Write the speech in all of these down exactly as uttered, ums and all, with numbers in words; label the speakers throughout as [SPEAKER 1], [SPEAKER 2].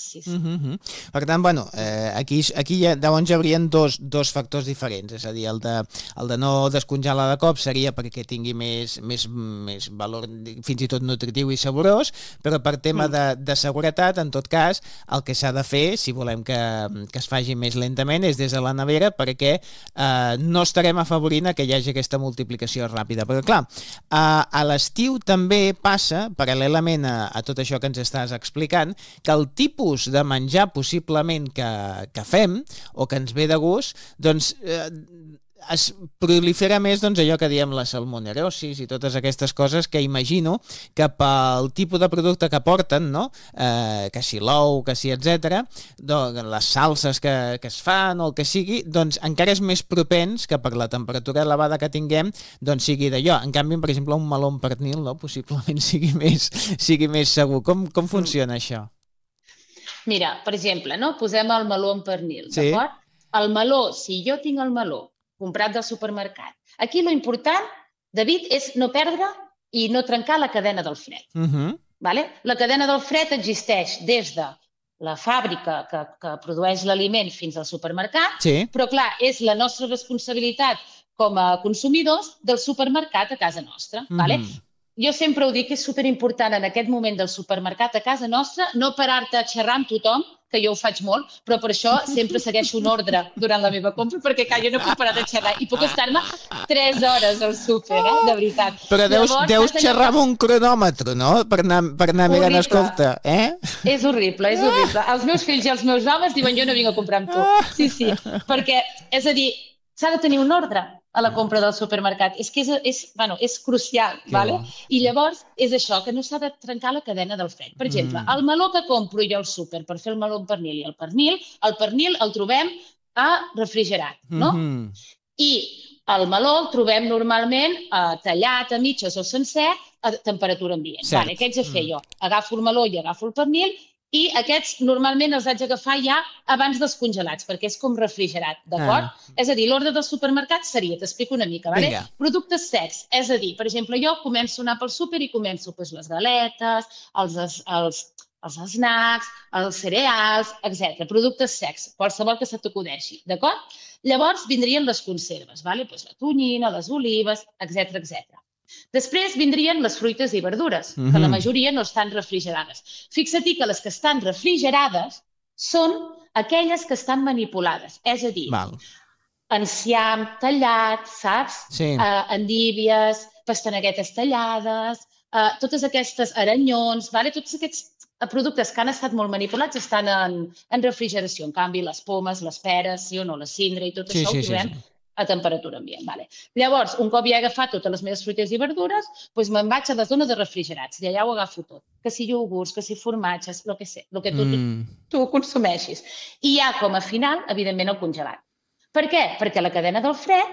[SPEAKER 1] vegades, sí, sí.
[SPEAKER 2] Uh-huh. Per tant, bueno, eh, aquí, aquí ja, llavors hi haurien dos, dos factors diferents, és a dir, el de, el de no descongelar de cop seria perquè tingui més, més, més valor, fins i tot nutritiu i saborós, però per tema
[SPEAKER 1] Mm.
[SPEAKER 2] de, de seguretat, en tot cas, el que s'ha de fer, si volem que, que es faci més lentament, és des de la nevera, perquè eh, no estarem afavorint que hi hagi aquesta multiplicació ràpida. Però clar, a, a l'estiu també passa, paral·lelament a, a tot això que ens estàs explicant, que el tipus de menjar possiblement que, que fem o que ens ve de gust, doncs eh, es prolifera més doncs, allò que diem la salmonerosis i totes aquestes coses que imagino que pel tipus de producte que porten, no? eh, que si l'ou, que si etcètera, doncs, les salses que, que es fan o el que sigui, doncs encara és més propens que per la temperatura elevada que tinguem doncs sigui d'allò. En canvi, per exemple, un meló amb pernil, no? Possiblement sigui més, sigui més segur. Com, com funciona això?
[SPEAKER 1] Mira, per exemple, no? Posem el meló amb pernil,
[SPEAKER 2] Sí.
[SPEAKER 1] d'acord? El meló, si jo tinc el meló comprat del supermercat, aquí lo important, David, és no perdre i no trencar la cadena del fred.
[SPEAKER 2] Uh-huh.
[SPEAKER 1] Vale? La cadena del fred existeix des de la fàbrica que, que produeix l'aliment fins al supermercat,
[SPEAKER 2] Sí.
[SPEAKER 1] però clar, és la nostra responsabilitat com a consumidors del supermercat a casa nostra.
[SPEAKER 2] Mhm.
[SPEAKER 1] Vale? Jo sempre ho dic que és superimportant en aquest moment del supermercat a casa nostra no parar-te a xerrar amb tothom, que jo ho faig molt, però per això sempre segueixo un ordre durant la meva compra, perquè clar, jo no puc parar de xerrar i puc estar-me tres hores al súper, eh? De veritat.
[SPEAKER 2] Però deus,
[SPEAKER 1] Llavors,
[SPEAKER 2] deus
[SPEAKER 1] saps allò
[SPEAKER 2] xerrar
[SPEAKER 1] que-
[SPEAKER 2] amb un cronòmetre, no? Per anar, per anar mirant,
[SPEAKER 1] Horrible.
[SPEAKER 2] escolta, eh?
[SPEAKER 1] És horrible, és horrible. Els meus fills i els meus homes diuen jo no vinc a comprar amb tu. Sí, sí, perquè, és a dir, s'ha de tenir un ordre a la compra del supermercat. És que és, és, bueno, és crucial,
[SPEAKER 2] Que
[SPEAKER 1] vale?
[SPEAKER 2] bo.
[SPEAKER 1] I llavors és això, que no s'ha de trencar la cadena del fred. Per exemple,
[SPEAKER 2] Mm.
[SPEAKER 1] el meló que compro jo al súper per fer el meló amb pernil i el pernil, el pernil el trobem a refrigerat, no?
[SPEAKER 2] Mhm.
[SPEAKER 1] I el meló el trobem normalment eh, tallat a mitges o sencer a temperatura ambient.
[SPEAKER 2] Cert.
[SPEAKER 1] Vale, què haig de fer
[SPEAKER 2] Mm.
[SPEAKER 1] jo? Agafo el meló i agafo el pernil i aquests normalment els haig d'agafar ja abans dels congelats, perquè és com refrigerat, d'acord?
[SPEAKER 2] Ah.
[SPEAKER 1] És a dir, l'ordre del supermercat seria, t'explico una mica, vale?
[SPEAKER 2] Vinga.
[SPEAKER 1] Productes secs, és a dir, per exemple, jo començo a anar pel súper i començo pues, les galetes, els, els, els, els snacks, els cereals, etcètera. Productes secs, qualsevol que se t'acudeixi, d'acord? Llavors vindrien les conserves, vale? Pues la tonyina, les olives, etcètera, etcètera. Després vindrien les fruites i verdures, que la
[SPEAKER 2] Mhm.
[SPEAKER 1] majoria no estan refrigerades. Fixa't que les que estan refrigerades són aquelles que estan manipulades, és a dir,
[SPEAKER 2] Val.
[SPEAKER 1] enciam tallat, saps?
[SPEAKER 2] Sí.
[SPEAKER 1] Uh, endívies, pastaneguetes tallades, uh, totes aquestes aranyons, vale? Tots aquests eh, productes que han estat molt manipulats estan en, en refrigeració. En canvi, les pomes, les peres, sí o no, la cindra i tot
[SPEAKER 2] Sí,
[SPEAKER 1] això
[SPEAKER 2] sí,
[SPEAKER 1] ho
[SPEAKER 2] sí,
[SPEAKER 1] trobem
[SPEAKER 2] sí.
[SPEAKER 1] a temperatura ambient. Vale. Llavors, un cop ja he agafat totes les meves fruites i verdures, doncs me'n vaig a la zona de refrigerats i allà ho agafo tot. Que si iogurts, que si formatges, el que sé, el que tu,
[SPEAKER 2] Mm.
[SPEAKER 1] tu, tu consumeixis. I ja com a final, evidentment, el congelat. Per què? Perquè la cadena del fred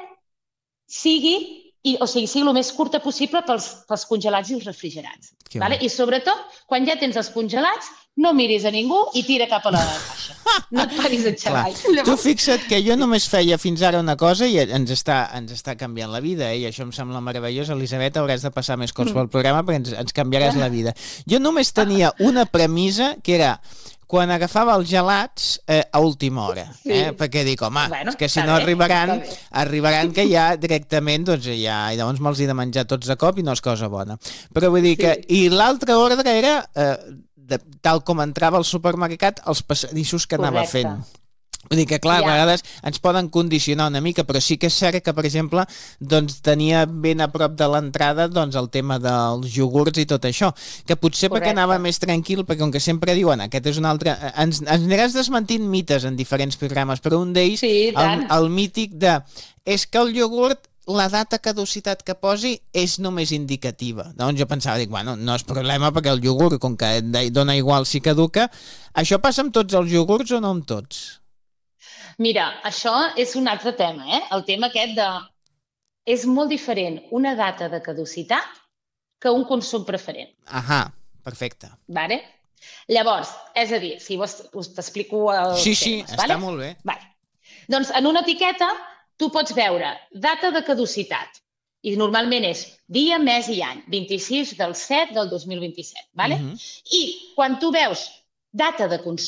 [SPEAKER 1] sigui, i, o sigui, sigui el més curta possible pels, pels congelats i els refrigerats.
[SPEAKER 2] Que
[SPEAKER 1] Vale?
[SPEAKER 2] bo.
[SPEAKER 1] I sobretot, quan ja tens els congelats, no miris a ningú i tira cap a la caixa. No et paris a xerrar.
[SPEAKER 2] Clar. Tu fixa't que jo només feia fins ara una cosa i ens està, ens està canviant la vida, eh? I això em sembla meravellós. Elisabet, hauràs de passar més cops pel programa perquè ens, ens canviaràs la vida. Jo només tenia una premissa que era quan agafava els gelats eh, a última hora, eh?
[SPEAKER 1] Sí.
[SPEAKER 2] Perquè dic, home,
[SPEAKER 1] Bueno,
[SPEAKER 2] és que si
[SPEAKER 1] està
[SPEAKER 2] no
[SPEAKER 1] bé,
[SPEAKER 2] arribaran,
[SPEAKER 1] està bé.
[SPEAKER 2] arribaran que ja directament, doncs ja, i llavors me'ls he de menjar tots de cop i no és cosa bona. Però vull dir
[SPEAKER 1] Sí.
[SPEAKER 2] que, i l'altre ordre era, eh, de, tal com entrava al supermercat, els passadissos que anava
[SPEAKER 1] Correcte.
[SPEAKER 2] fent. Vull dir que, clar, a
[SPEAKER 1] Ja.
[SPEAKER 2] vegades ens poden condicionar una mica, però sí que és cert que, per exemple, doncs, tenia ben a prop de l'entrada doncs, el tema dels iogurts i tot això, que potser perquè
[SPEAKER 1] Correcte.
[SPEAKER 2] anava més tranquil, perquè com que sempre diuen, aquest és un altre... Ens, ens aniràs desmentint mites en diferents programes, però un d'ells,
[SPEAKER 1] Sí, i
[SPEAKER 2] el,
[SPEAKER 1] tant.
[SPEAKER 2] el mític de és que el iogurt la data caducitat que posi és només indicativa. Doncs jo pensava, dic, bueno, no és problema perquè el iogurt, com que dona igual si caduca, això passa amb tots els iogurts o no amb tots?
[SPEAKER 1] Mira, això és un altre tema, eh? El tema aquest de... És molt diferent una data de caducitat que un consum preferent.
[SPEAKER 2] Ahà, perfecte.
[SPEAKER 1] Vale? Llavors, és a dir, si vols us t'explico els
[SPEAKER 2] Sí, sí,
[SPEAKER 1] temes,
[SPEAKER 2] està
[SPEAKER 1] vale?
[SPEAKER 2] molt bé.
[SPEAKER 1] Vale. Doncs en una etiqueta tu pots veure data de caducitat i normalment és dia, mes i any, vint-i-sis del set del dos mil vint-i-set. Vale?
[SPEAKER 2] Mhm.
[SPEAKER 1] I quan tu veus data de consum